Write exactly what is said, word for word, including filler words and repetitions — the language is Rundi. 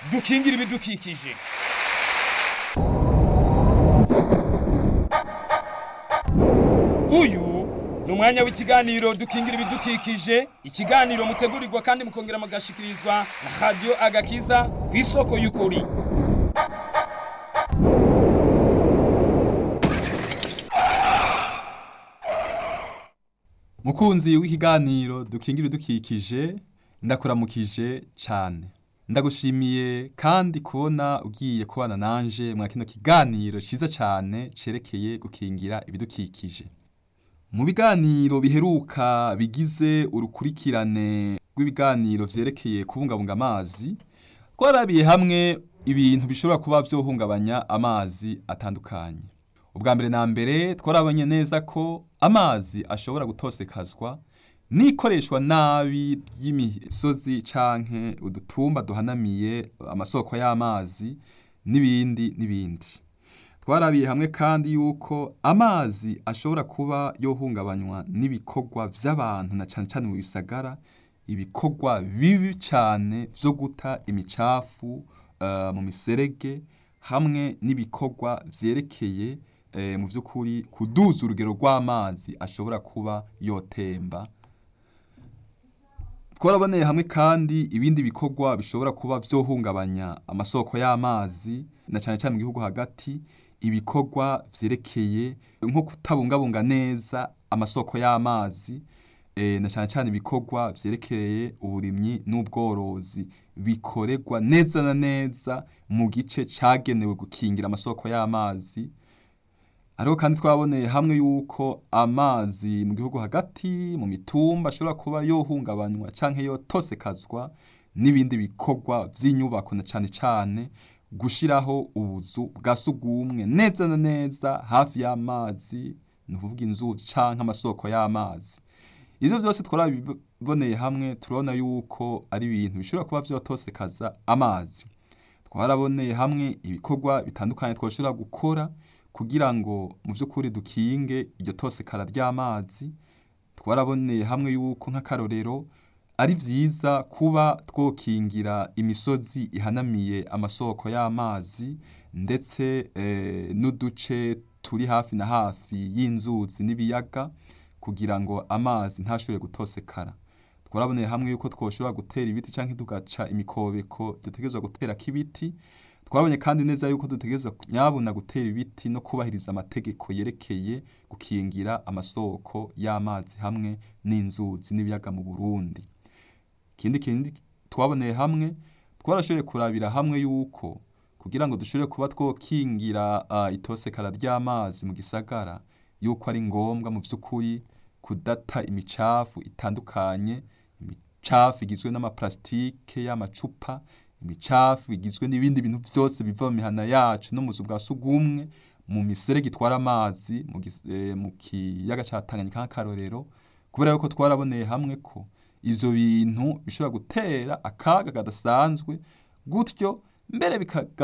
dukingira ibidukikije. Uyu ni umwanya w'ikiganiro dukingira ibidukikije, ikiganiro mutegurirwa kandi mukongera mugashikirizwa na Radio Agakiza ku isoko y'ukuri. Mukunzi w'ikiganiro dukingira ibidukikije, ndakuramukije cyane. Ndagushimiye kandi kubona ugiye kubana nanje mwa kino kiganiro ciza cyane cerekeye gukingira ibidukikije. Mu biganiro biheruka bigize urukurikirane rw'ibiganiro vyerekeye kubungabunga amazi, twarabiye hamwe ibintu bishobora kuba vyohungabanya amazi atandukanye. Ubwa mbere na mbere twarabonye neza ko amazi ashobora gutosekazwa n'ikoreshwa nabi y'imisozi canke udutumba duhanamiye amasoko y'amazi n'ibindi n'ibindi. Twarabiye hamwe kandi yuko amazi ashobora kuba yohungabanywa n'ibikorwa vy'abantu na cane cane mu bisagara, ibikorwa bibi cane vyo guta imicafu uh, mu miserege, hamwe n'ibikorwa vyerekeye eh, mu vy'ukuri kuduza urugero rw'amazi ashobora kuba yotemba. Twaraboneye hamwe kandi ibindi bikorwa bishobora kuba vyohungabanya amasoko y'amazi na cane cane mu gihugu hagati, ibikorwa vyerekeye nko kutabungabunga neza amasoko y'amazi e, na cane cane ibikorwa vyerekeye uburimyi n'ubworozi bikoregwa neza na neza mu gice cagenewe gukingira amasoko y'amazi. Ariko kandi twaboneye hamwe yuko amazi mu gihugu hagati mu mitumba ashobora kuba yohungabanywa canke yotosekazwa n'ibindi bikorwa vy'inyubako na cane cane gushiraho ubuzu bwa sugumwe neza na neza hafi y'amazi, ni ukuvuga inzu canke amasoko y'amazi. Ivyo vyose twarabiboneye hamwe turabona yuko ari ibintu bishobora kuba vyotosekaza amazi. Twaraboneye hamwe ibikorwa bitandukanye twoshobora gukora kugira ngo mu vy'ukuri dukinge iryo tosekara ry'amazi. Twaraboneye hamwe yuko nk'akarorero ari vyiza kuba twokingira imisozi ihanamiye amasoko y'amazi ndetse eh, n'uduce turi hafi na hafi y'inzuzi n'ibiyaga kugira ngo amazi ntashobore gutosekara. Twaraboneye hamwe yuko twoshobora gutera ibiti canke tugaca imikobeko dutegerezwa gutera k'ibiti. Twabonye kandi neza yuko dutegerezwa nyabuna gutera ibiti no kubahiriza amategeko yerekeye gukingira amasoko y'amazi hamwe n'inzuzi n'ibiyaga mu Burundi. Kindi kindi twaboneye hamwe twarashoboye kurabira hamwe yuko kugira ngo dushobore kuba twokingira uh, itosekara ry'amazi mu gisagara yuko ari ngombwa mu vy'ukuri kudata imicafu itandukanye, imicafu igizwe n'amaplastike y'amacupa, imicafu igizwe n'ibindi bintu vyose biva mu mihana yacu no mu buzu bwa sugumwe, mu miserege itwara amazi mu, eh, mu kiyaga ca Tanganyika nk'akarorero, kubera yuko twaraboneye hamwe ko ivyo bintu bishobora gutera akaga kadasanzwe gutyo mbere bikaga